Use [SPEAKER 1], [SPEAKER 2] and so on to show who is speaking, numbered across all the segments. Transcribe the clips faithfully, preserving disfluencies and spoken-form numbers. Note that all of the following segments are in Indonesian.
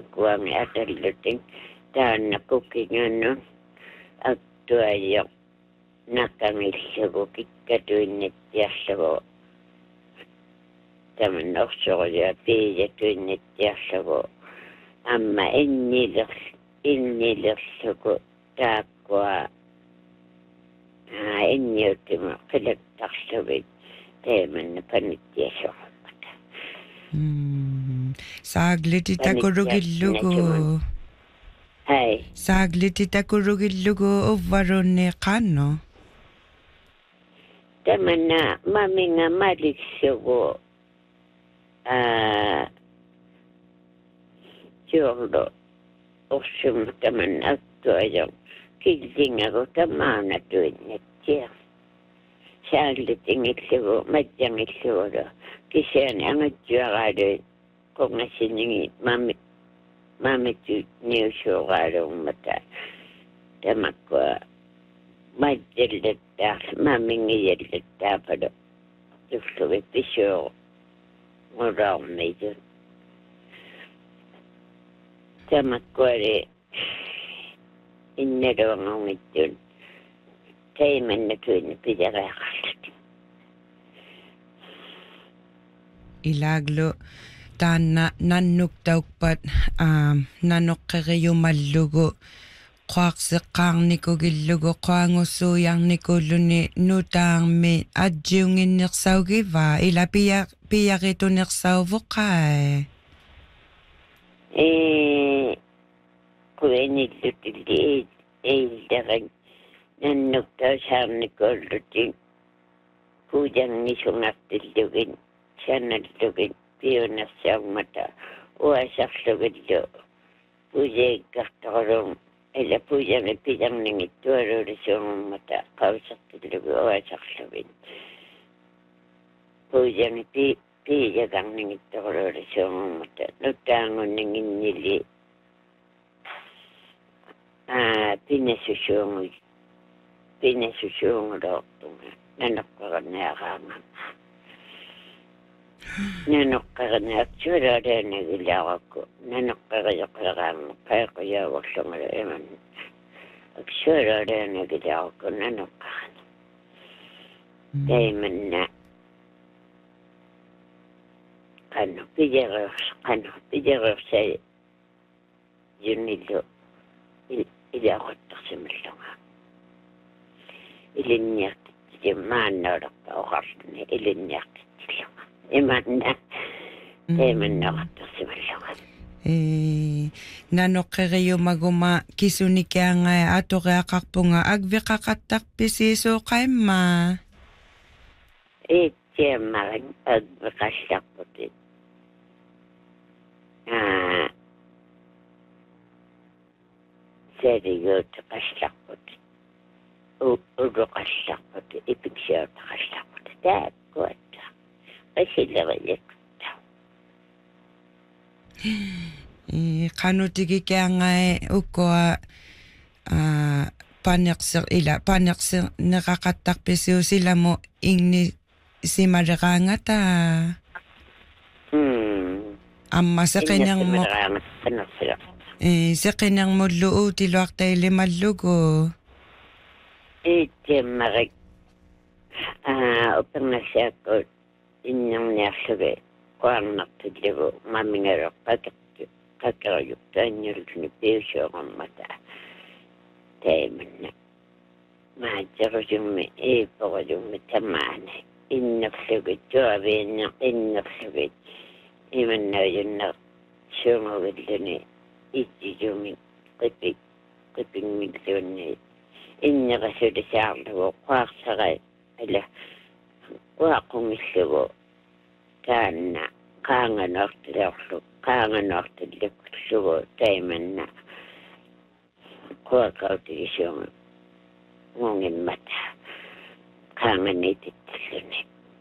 [SPEAKER 1] kuang ataluting taan na kukingan at tuayo nakangilsago kikkatuinnit jassago taman orsoria piia tuinnit jassago amma innilers innilersago taakwa aa inniutima qilaktarsavit teemanna panittiasoqatta
[SPEAKER 2] mm saglit itakurugillugu
[SPEAKER 1] hai
[SPEAKER 2] saglit itakurugillugu uvvarunni qanno
[SPEAKER 1] tamanna maminga maliksugu aa jordo orsum taman attuajam kiltingago tamana tuinnittia saallitingillugu majjangillugu kisaan angajjuaqaalu kongasinningi mami mamitu niusuuqaaluummata tamakkua majjallattaa mamingiyallattaa tullugi pisuu nguraormitu tamakkuari innaluangungittuun taimannatuinni pijareaqallut
[SPEAKER 2] ilaglo taanna nannuktaukpat um nanoqqeriumallugu qaarseqqaarnikugillugu qaangussuujarnikulluni nutaarmi adjiunginnersaugiva ila pia piaritunersauvoqaa
[SPEAKER 1] e kuenillutilli eildaran nannuktausarnikullutin puujangisungartillugin sanallugin pionersaugmata uasarlugillu puujaikkartorum ila puujami pijarningittualuulisuungummata qausartillugu uasarlugin puujami pi piijakarningittoquluulisuungummata nuttaangunninginnili aa pinasusuungu pinasusuungulortunga nanoqqaranniaqaanga nanoqqaranniaqsuulaaleanagilaaqakku nanoqqariyoqeraanga paiqiyaavorlungala iman aksuulaaleanagilaaqakku nanoqqarani taimanna qanno pijareers qanno pijareersai junillu ilaaquttarsimallunga ilinniartitsi maannaulaqqa oqarluni ilinniartitsilunga imanna taimanneqartarsimallunga
[SPEAKER 2] e nanoqqeriumaguma kisunikiangai atoreaqarpunga agviqaqattarpisiisuuqaimma
[SPEAKER 1] itiammarin agviqallarputit aa seriyuutiqallarput uruqallarput ipiksiutaqallarput taakkuatta qisilerillikutta
[SPEAKER 2] e qanutigikiangai ukkua a panerser ila panerser neqaqattarpisiusilamu ingni simaleraangata
[SPEAKER 1] hmm
[SPEAKER 2] amma seqinnermu e seqinnermullu uutiluartailimallugu
[SPEAKER 1] itiammarik aa upangasaakut innerniarlugi qaarnartillugu mamingaroqqakattu qakeruyuktaanniuluni piusuuqammata taimanna maajarujummi iiporujummi tamaana innerlugit tuaviinne innerlugit imannajunner suungugilluni itijumi qipi qipingmillunni innerasulisaarlugu qaarsarai ala waaqungillugu taanna qaanganortileorlu qaanganortilluklugu taimanna quaqautigisunga ngungimmata qaanganititilluni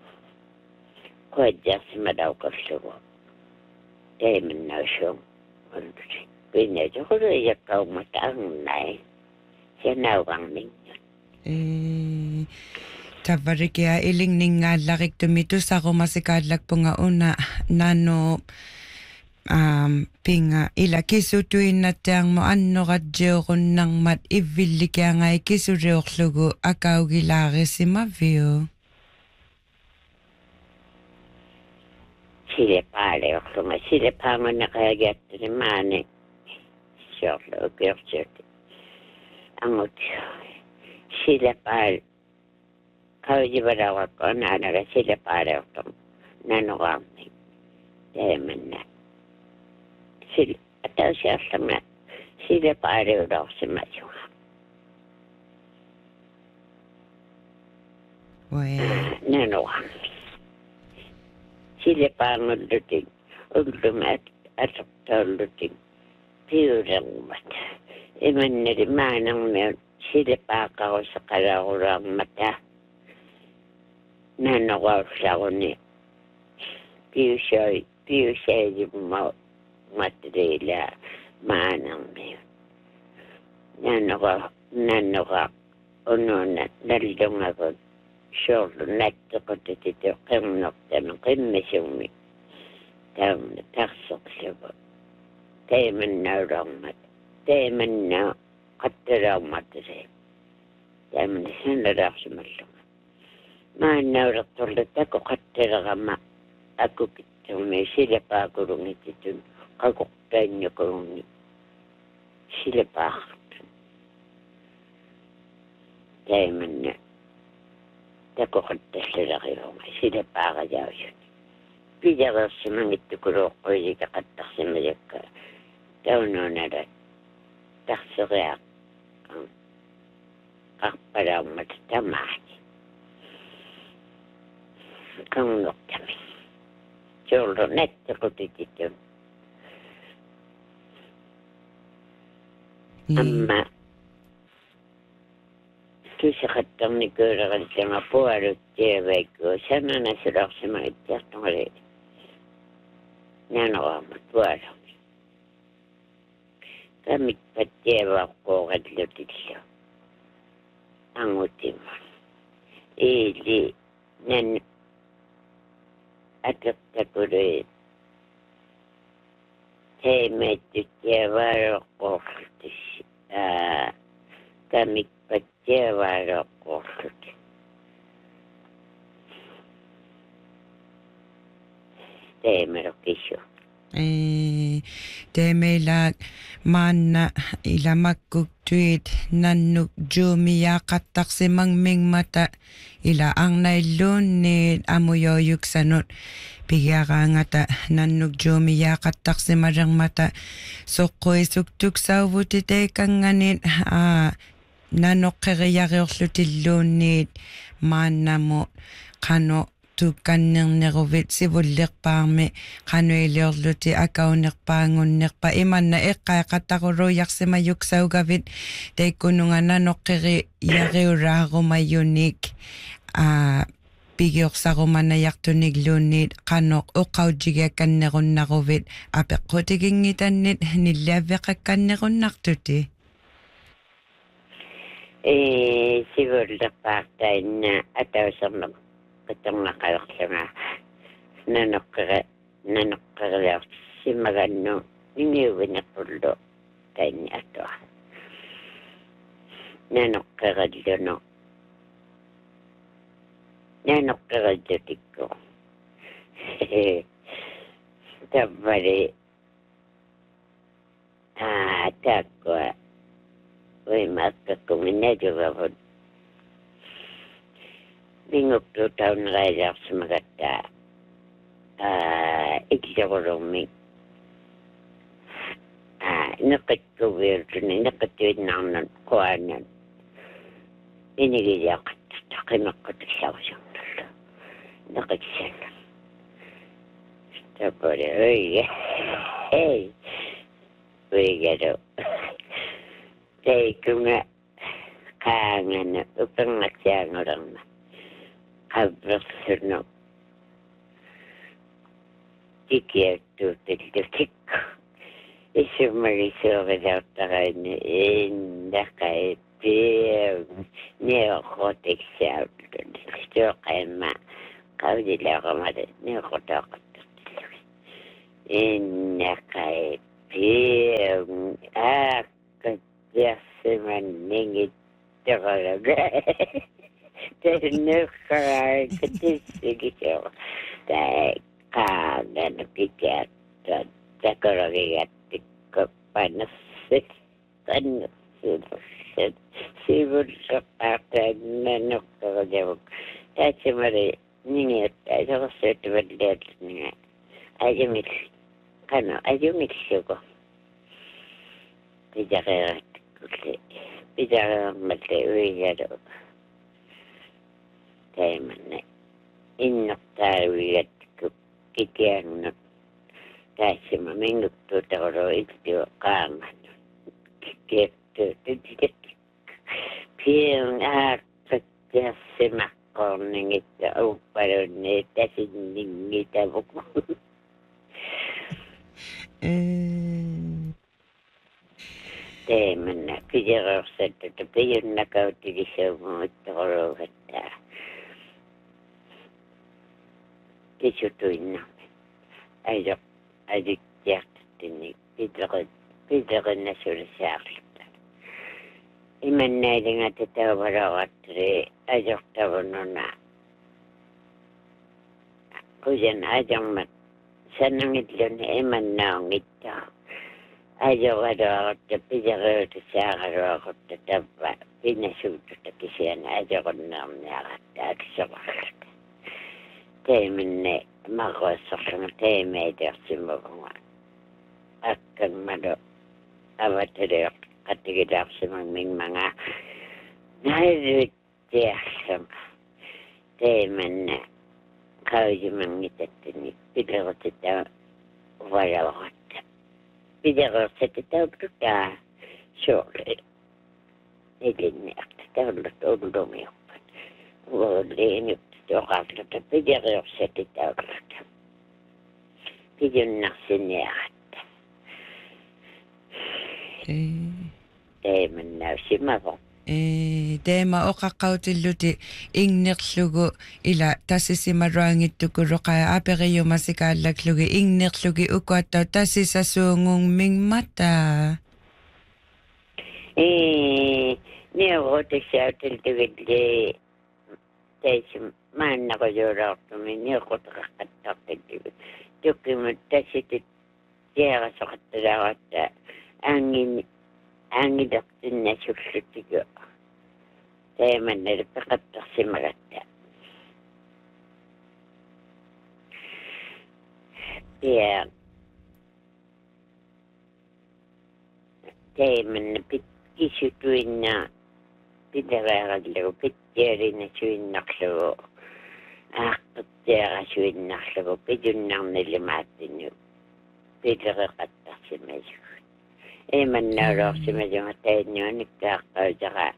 [SPEAKER 1] quajjarsimadauqallugu taimannausung ullusi pinnajoqulu iyaqqaummata angunnai sianauqarningnut
[SPEAKER 2] e tavarikia ilingningaallariktumi tusaqumasiqaallakpunga una nano um pinga ila kisutuinnattaang mo annoratjeerunnarmat ivvillikaangai kisureorlugu akaugilaarisimavio
[SPEAKER 1] sile paale orlunga sile paangonna qayagiattuni maani siorlu ukiorsuuti angut sile paale kaujivarawakko naanaga sile paale orlunga nanoqaarni taamanna sile atausiarlunga sile paale ulorsimasuga
[SPEAKER 2] waya
[SPEAKER 1] nanoqaarni sile paangullutin ullumat ataqtaullutin piurangumat imanneri maanangmeun sile paaqarusaqalaaquraarmata nanoqaurlaguni piusoi piusaajimma materila maanangmeun nanoqa nanoqa ununa nallungagut شغل نتقد تتقم نقطة قمة سومي تام تخصق سبب تامنا رغمت تامنا قد رغمت سيب تامنا سنة رغش ملغم ما نورق طلتك قد رغم أكو كتومي سيلة باقروني تتون قاقو قتاني قروني سيلة باقرون تامنا تكو تسلغيهم سيدة باغا جاوشون في جغل سمان التكرو قويزي قد تقسم لك تونو ندى تخصغي أقبل أمة تماحي كم نقتمي جولو نتكو تتتون أما Tuisaqattarni kuulaqaltanga pualuttiavaikku sananasularsima ittiartungari nanoqarmat pualami kamit pattiavaqqooqallutillu angutimman iili nan atirtakului teimeettuttiavaaloqqoorlutis aa kamit pattiavaaloqqoorlut teemerokissu
[SPEAKER 2] eh teemelaak maanna ilamakkuk tuit nannuk juumiyaaqattaqsimangmingmata ila arnailluunniit amuyoyuksanut pigiaraangata nannuk juumiyaaqattaqsimalermata soqquisuktuksauvutiteekkanganit aa nanoqqeriariorlutilluunniit maannamu qano tukkannerneruvit sivullerpaarmi qanuiliorluti akaunerpaangunnerpa imanna eqqaaqattaruruiarsimayuksaugavit teikkununga nanoqqeri yariuraarumayunik a pigiorsarumanayartunik luunniit qanoq uqautigiakkannerunnaruvit apeqqutiginngitannit nilliaveqakkannerunnartuti
[SPEAKER 1] eh sivullerpaartainna atausernak qiternaqalerlunga nanoqqere nanoqqeriarsimagannu niniuvinequllu tainni atua nanoqqerallunu nanoqqerallutikku tabbali aa taakkua uimaakkakuminajugavut minguktu taun railarsimagatta ikisagurummi neqitkuviurtuni neqittuinnaarnut quaanan inigiliaqatta qimeqqutillausarnullu neqitsannu tapore oiga hey oigadu teikunga kaangana upengatsiangurarna qabbersurnu tikiartuutillutikku isummagisuurilauttaraini indaqai piu Innakai piung aku biasa meningit terlalu. Ternukai ketisi gitu. Tak kangen pikir dan sekarang ingat kepanas panas sibuk seperti nenuk kerja. Tak cuma ni tak ada sesuatu berdaya ni. Aja mix. Karena aja mix juga. Bicara, bicara mesti bicara. Saya mana innak tahu kikian nak. Saya cuma minggu tu tahu itu kangen. Gitu, jadi piang aku biasa makan ni kita upaya ni tapi ni kita bukan.
[SPEAKER 2] Eh,
[SPEAKER 1] Temen pijar satu tapi yang nak kau tidak semua terlalu kata. Kisutuin nama. Ayo, ayo jat ini pijar pijar nasul syarif. Iman na dengan tetap berawat re ayo tahu nona. Kujen ajang mat. Senang itu ni iman na ngita. Ayo ada tapi jangan tersiar aku tetap pina sudah terkisian aja kena menyerah sebab temen ni mahu sekarang temen dia semua akan madu awak terus ketika semua ming manga naik dia sama temen ni kau cuma ngita ni tidak kita walau Bicara setahun kita sore, ini ni setahun itu dulu ni. Boleh ni orang kita bicara setahun kita. Bicara nak senyap.
[SPEAKER 2] eh,
[SPEAKER 1] Eh mana sih macam?
[SPEAKER 2] eh, teema oqaqqautilluti ingnerlugu ila tassisimaruangittukulu qa aperiyu masikaallaklugi ingnerlugi ukuattau tassisasuungung mingmata.
[SPEAKER 1] Eh, ni aku tu siapa tu tu Teisim mana kau jual tu ni aku tu kata tu. Tu kena tasik dia rasa kata dah angin angin doktornya susu juga. Saya mana dapat tersimarata. Dia, saya mana isu tu ina, tidak ada pitjeri na suin naklo. Ah, pitjeri suin naklo. Pidun nang nilimatin. Pitjeri kata simajuk. Eh mana orang simajuk mata ni nikah kau jaga.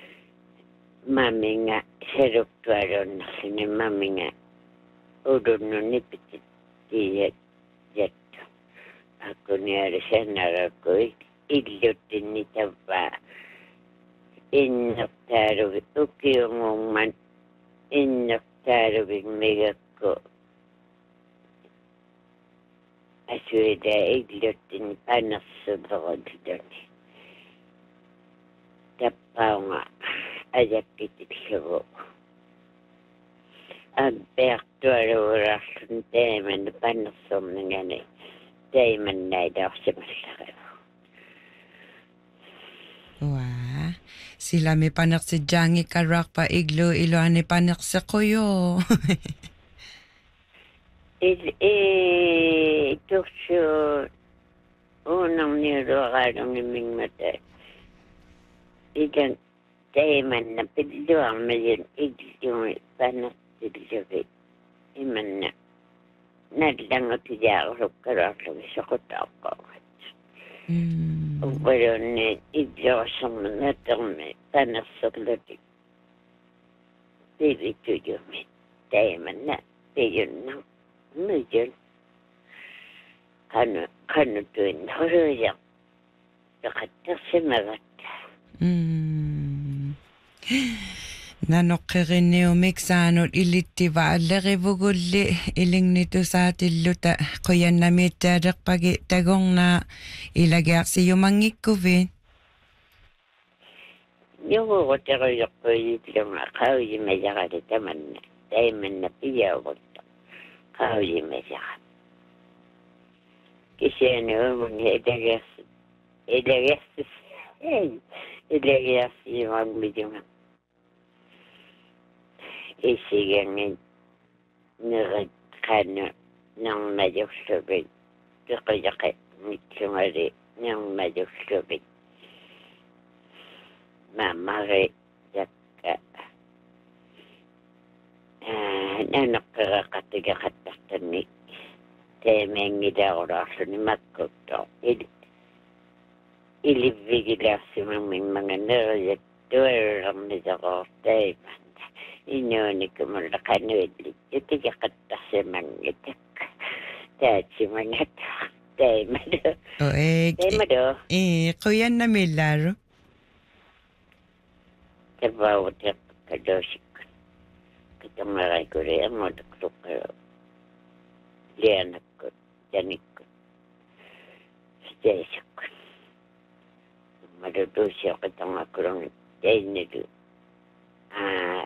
[SPEAKER 1] Mami nga seruk tuaron sini mami nga udah nuni petit dia jatuh. Aku ni ada senar aku ilut ini coba innak taruh uki ngomong innak taruh mega ko asuida ilut ini panas sebab dia ni tapau nga ajak kita sebab Abek tuara orang teman panas dengan ni teman ni dah semasa.
[SPEAKER 2] Wah, sila may panak si Jangi karak pa iglo ilo ani panak sa kuyo.
[SPEAKER 1] It eh tu so unang niro kadang ming mata. Ikan teman na piluang mayon iglo panas Jadi, iman na nadlang at tiyaw karat sa kotako. Pero ni idyo sa mga tome panas sa lutik. Bibi tuyo mi tayo man na tayo na medyo kano kano tuwin horoyak nakatak si magat.
[SPEAKER 2] Nanoqqerinniumik saanut ilittiva allerivugulli ilingnitusaatilluta quyannamiittaadeqpagi tagornaa ilagiarsiumangikkuvin.
[SPEAKER 1] Nuuruteruyoqquyitlunga qauyimajaqali tamanna taimanna piyauvutta qauyimajaqat. Kisiani umun ilagiarsi ilagiarsi ei ilagiarsiumangbijunga. Isigangin neret kana nang majuksubi tuqiyaqat mitchungari nang majuksubi mamare yakka nanaqaqatigaqqattani teemengidauraarsuni makkutto il ilivvigilaarsimammin manganeriyat tuerarnitaqortaipa Inonikumalla kanuilli yutigaqqattasimanggitak taatsimangata taimado
[SPEAKER 2] O eh
[SPEAKER 1] taimado
[SPEAKER 2] eh quyannamillaaru
[SPEAKER 1] tabautek kadosik katamarakuri amotakruqa lianakkut janikkut steesakkut madutusiaqatangakurung jainnidu ah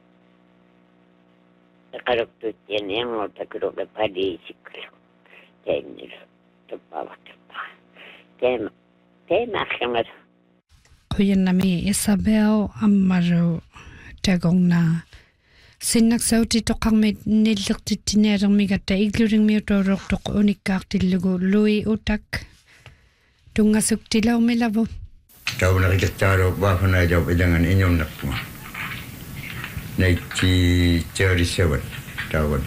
[SPEAKER 1] Takaruktu tiyan yang mau takaruk padi siklu. Tenir tupawat tupa. Tema tema khamar.
[SPEAKER 3] Quyannami Isabel ammaru tagongna sinnak sauti toqarmit nillertittinealermigatta igluringmiutuuruqtoq unikkaartillugu lui utak tungasuktilaumilavu
[SPEAKER 4] taunarigattaaro waafana jaw idangan inyonnappunga nineteen thirty-seven taun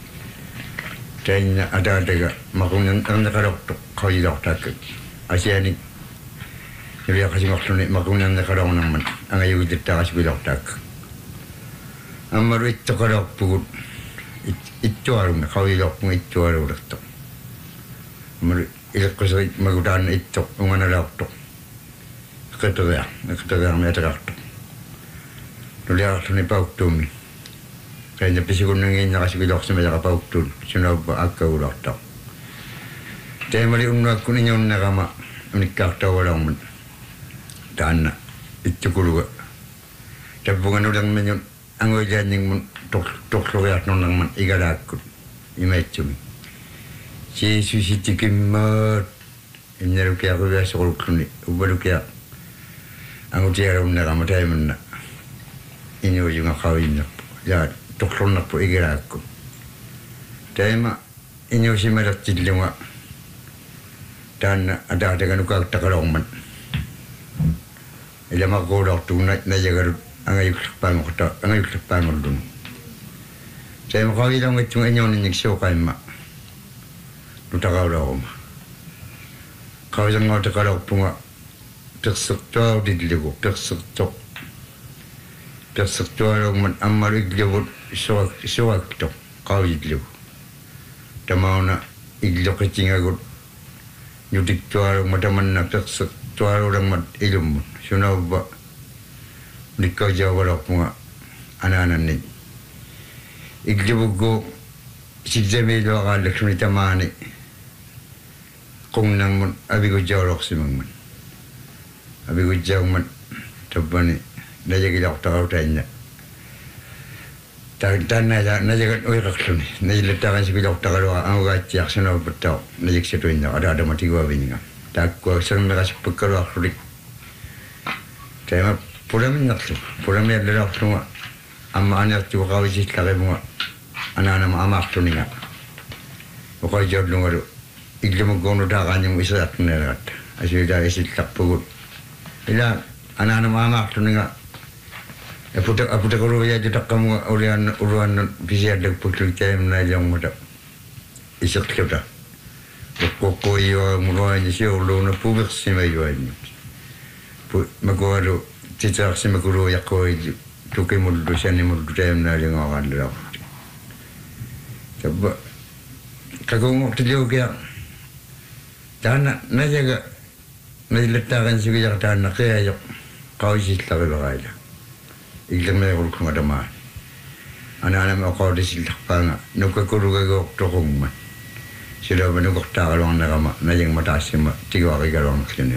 [SPEAKER 4] taina adadaga makungan annakarokto qailortak asiani Ia kasi makluni makungan nakarongnaman ang ayudittakas bilortak amaru itto karokpugut itto aruna qailorpung itto aruraqto amaru ilqasai magudan itto unganalaqto qatoya qatoya metraqto Nuliartuni pauktumi. Kaya pisikun nangin nakasibilok sa mga kapauktul. Sunod ba agkauloktok. Kaya mali unwag ko ninyo nakama. Unikaktawa lang man. Daan na. Itukuluga. Tabungan ulang man yun. Ang ulan yung tukluyat nung lang man. Igalakot. Imetumi. Si susitikim mat. Imnaru kaya ko biasa kulukuni. Ubalu kaya. Ang utiaraw nakama tayo man na. Ini juga kawin nak, ya doktor nak pun ikhlas aku. Tapi ini usia merah tidlunga dan ada ada kan ukak takalongman. Ia mak golok tu nak nak jaga angai kepan kota, angai kepan merdun. Tapi kawin orang itu ini orang yang suka emak, tu takalong. Kawin orang takalong punga tersektor tidlungu, tersektor. Tersektuarong man amarig liwot suwag suwag to kawid liw. Tamaw na iglo kitingagot yutiktuarong mataman na tersektuarong mat ilum. Sunaw ba nikaw jawalok mga ananan ni. Iglo go si Jamilo akalak suni tamani kung nang man abigo jawalok si man. Abigo jaw man tabani Naja kita tahu tanya. Tak tanya naja kan oi raksuni. Naja letakkan si kita tahu orang orang cak sana bertahu. Naja situ ini ada ada mati gua bingung. Tak gua sering merasa pekerja raksuni. Tapi pulang ni nak tu. Pulang ni ada raksuni. Amma anak tu kau isi kali bunga. Anak-anak amak tu ni ngap. Bukan jauh lungaru. Iklim gono dah kan yang bisa tak nerat. Asyik dah isi tak pugut. Bila anak-anak amak tu ni ngap. Aputak aputak orang yang tidak kamu orang orang bisa ada putus time na yang muda. Isak kita. Koko iyo mulai ni siapa orang publik semai jual ni. Pu maguaro cicak semai guru ya kau tu kemul dosa ni mul time na yang orang dah. Coba kagum waktu dia kaya. Tanah na jaga na letakkan segala tanah kaya kau isi tak berada. iglame ulkunga dama ana ana ma ko disil takpanga nuka kuruga go tokungma sila ba nuka tagalong na kama na yung matasima tigo akigalong kini